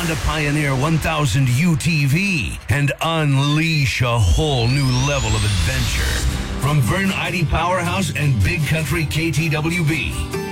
Honda Pioneer 1000 UTV and unleash a whole new level of adventure. From Vern Idy Powerhouse and Big Country KTWB,